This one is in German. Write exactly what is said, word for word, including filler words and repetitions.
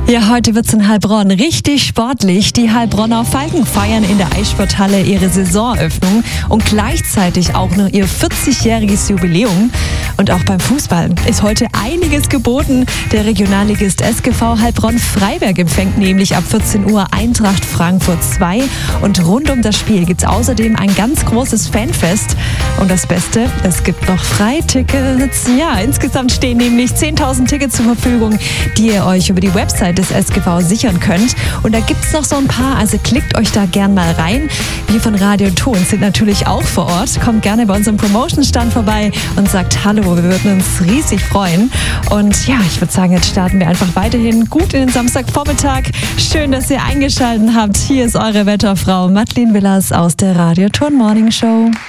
Ja, heute wird's in Heilbronn richtig sportlich. Die Heilbronner Falken feiern in der Eissporthalle ihre Saisoneröffnung und gleichzeitig auch noch ihr vierzigjähriges Jubiläum. Und auch beim Fußball ist heute einiges geboten. Der Regionalligist S G V Heilbronn-Freiberg empfängt nämlich ab vierzehn Uhr Eintracht Frankfurt zwei. Und rund um das Spiel gibt's außerdem ein ganz großes Fanfest. Und das Beste, es gibt noch Freitickets. Ja, insgesamt stehen nämlich zehntausend Tickets zur Verfügung, die ihr euch über die Website des S G V sichern könnt. Und da gibt's noch so ein paar, also klickt euch da gern mal rein. Wir von Radio Ton sind natürlich auch vor Ort. Kommt gerne bei unserem Promotion-Stand vorbei und sagt Hallo, wir würden uns riesig freuen. Und ja, ich würde sagen, jetzt starten wir einfach weiterhin gut in den Samstagvormittag. Schön, dass ihr eingeschaltet habt. Hier ist eure Wetterfrau Madeleine Willers aus der Radio Ton Morning Show.